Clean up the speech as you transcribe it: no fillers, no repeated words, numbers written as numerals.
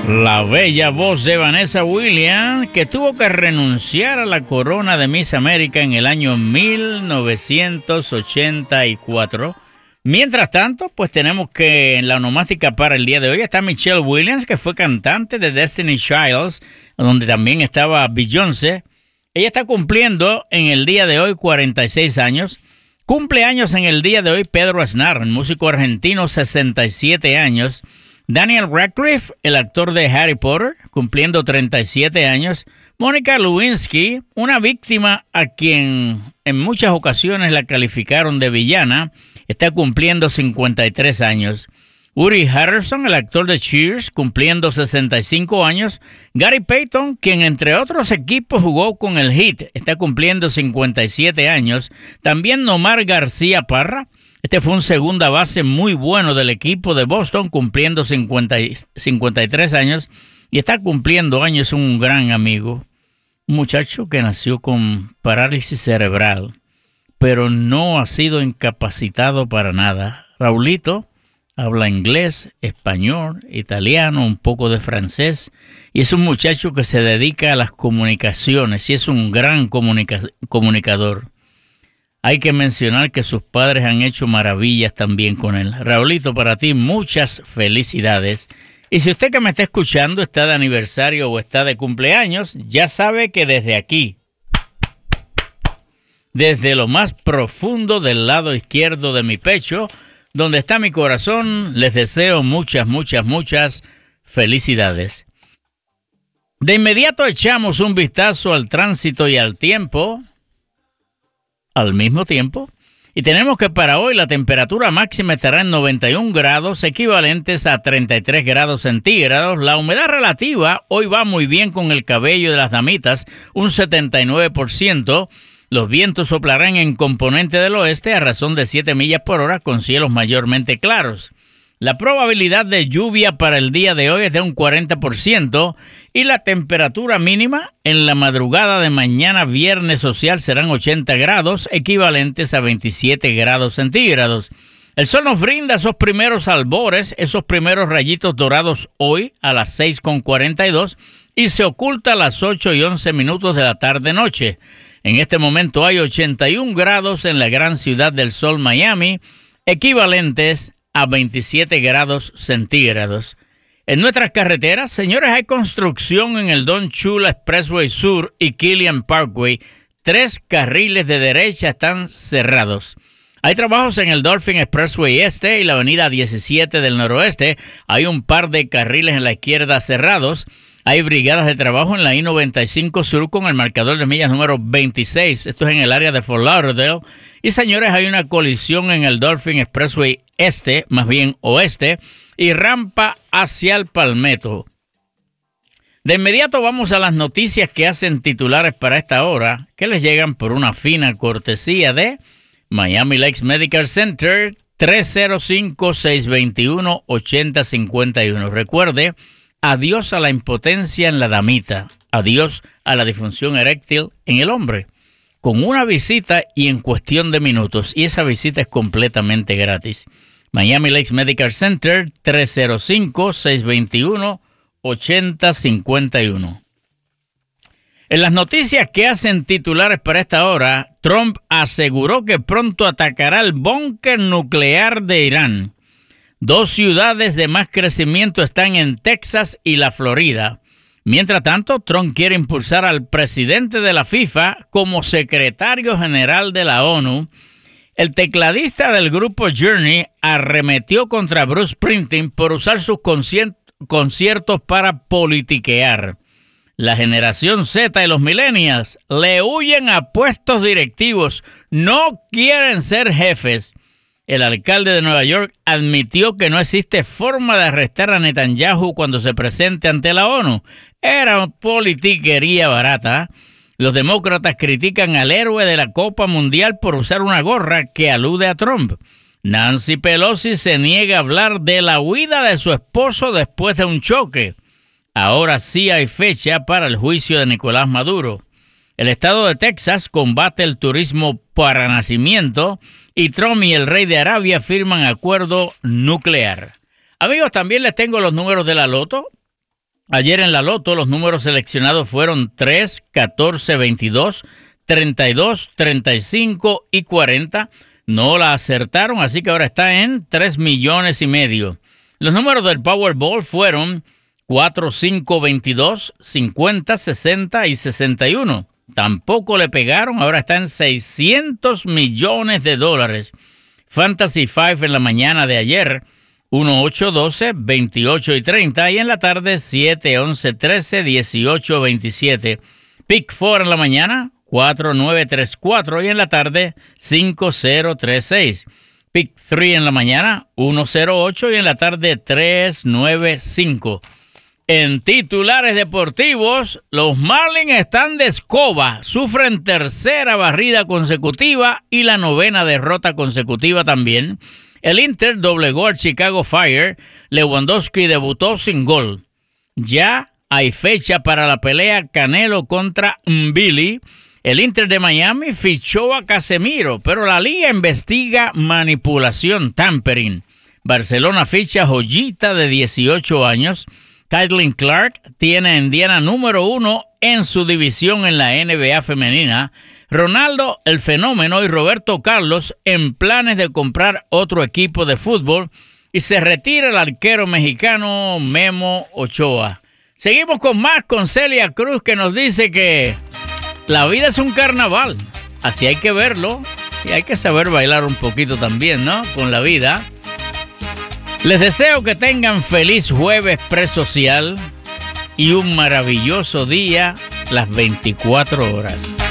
La bella voz de Vanessa Williams, que tuvo que renunciar a la corona de Miss América en el año 1984. Mientras tanto, pues tenemos que en la onomástica para el día de hoy está Michelle Williams, que fue cantante de Destiny Childs, donde también estaba Beyoncé. Ella está cumpliendo en el día de hoy 46 años. Cumpleaños en el día de hoy Pedro Aznar, el músico argentino, 67 años. Daniel Radcliffe, el actor de Harry Potter, cumpliendo 37 años. Mónica Lewinsky, una víctima a quien en muchas ocasiones la calificaron de villana, está cumpliendo 53 años. Woody Harrelson, el actor de Cheers, cumpliendo 65 años. Gary Payton, quien entre otros equipos jugó con el Heat, está cumpliendo 57 años. También Nomar García Parra. Este fue un segunda base muy bueno del equipo de Boston, cumpliendo 53 años. Y está cumpliendo años un gran amigo. Un muchacho que nació con parálisis cerebral, pero no ha sido incapacitado para nada. Raulito habla inglés, español, italiano, un poco de francés. Y es un muchacho que se dedica a las comunicaciones y es un gran comunicador. Hay que mencionar que sus padres han hecho maravillas también con él. Raulito, para ti muchas felicidades. Y si usted que me está escuchando está de aniversario o está de cumpleaños, ya sabe que desde aquí, desde lo más profundo del lado izquierdo de mi pecho, donde está mi corazón, les deseo muchas, muchas, muchas felicidades. De inmediato echamos un vistazo al tránsito y al tiempo al mismo tiempo, y tenemos que para hoy la temperatura máxima estará en 91 grados, equivalentes a 33 grados centígrados. La humedad relativa hoy va muy bien con el cabello de las damitas, un 79%. Los vientos soplarán en componente del oeste a razón de 7 millas por hora con cielos mayormente claros. La probabilidad de lluvia para el día de hoy es de un 40% y la temperatura mínima en la madrugada de mañana viernes social serán 80 grados, equivalentes a 27 grados centígrados. El sol nos brinda esos primeros albores, esos primeros rayitos dorados hoy a las 6:42 y se oculta a las 8:11 de la tarde-noche. En este momento hay 81 grados en la gran ciudad del sol Miami, equivalentes a 27 grados centígrados. En nuestras carreteras, señores, hay construcción en el Don Chula Expressway Sur y Killian Parkway. 3 carriles de derecha están cerrados. Hay trabajos en el Dolphin Expressway Este y la avenida 17 del Noroeste. Hay un par de carriles en la izquierda cerrados. Hay brigadas de trabajo en la I-95 Sur con el marcador de millas número 26. Esto es en el área de Fort Lauderdale. Y señores, hay una colisión en el Dolphin Expressway Este, más bien oeste, y rampa hacia el Palmetto. De inmediato vamos a las noticias que hacen titulares para esta hora, que les llegan por una fina cortesía de Miami Lakes Medical Center, 305-621-8051. Recuerde, adiós a la impotencia en la damita, adiós a la disfunción eréctil en el hombre, con una visita y en cuestión de minutos, y esa visita es completamente gratis. Miami Lakes Medical Center, 305-621-8051. En las noticias que hacen titulares para esta hora, Trump aseguró que pronto atacará el búnker nuclear de Irán. 2 ciudades de más crecimiento están en Texas y la Florida. Mientras tanto, Trump quiere impulsar al presidente de la FIFA como secretario general de la ONU. El tecladista del grupo Journey arremetió contra Bruce Springsteen por usar sus conciertos para politiquear. La generación Z y los millennials le huyen a puestos directivos, no quieren ser jefes. El alcalde de Nueva York admitió que no existe forma de arrestar a Netanyahu cuando se presente ante la ONU. Era politiquería barata. Los demócratas critican al héroe de la Copa Mundial por usar una gorra que alude a Trump. Nancy Pelosi se niega a hablar de la huida de su esposo después de un choque. Ahora sí hay fecha para el juicio de Nicolás Maduro. El estado de Texas combate el turismo para nacimiento y Trump y el rey de Arabia firman acuerdo nuclear. Amigos, también les tengo los números de la loto. Ayer en la loto los números seleccionados fueron 3, 14, 22, 32, 35 y 40. No la acertaron, así que ahora está en 3,5 millones. Los números del Powerball fueron 4, 5, 22, 50, 60 y 61. Tampoco le pegaron, ahora está en $600 millones. Fantasy 5 en la mañana de ayer, 1, 8, 12, 28 y 30. Y en la tarde, 7, 11, 13, 18, 27. Pick 4 en la mañana, 4, 9, 3, 4. Y en la tarde, 5, 0, 3, 6. Pick 3 en la mañana, 1, 0, 8. Y en la tarde, 3, 9, 5. En titulares deportivos, los Marlins están de escoba, sufren tercera barrida consecutiva y la 9ª derrota consecutiva también. El Inter doblegó al Chicago Fire, Lewandowski debutó sin gol. Ya hay fecha para la pelea Canelo contra Mbili. El Inter de Miami fichó a Casemiro, pero la liga investiga manipulación, tampering. Barcelona ficha a Joyita de 18 años. Caitlin Clark tiene a Indiana número 1 en su división en la NBA femenina. Ronaldo, el fenómeno, y Roberto Carlos en planes de comprar otro equipo de fútbol. Y se retira el arquero mexicano Memo Ochoa. Seguimos con más con Celia Cruz, que nos dice que la vida es un carnaval. Así hay que verlo y hay que saber bailar un poquito también, ¿no? Con la vida. Les deseo que tengan feliz jueves presocial y un maravilloso día las 24 horas.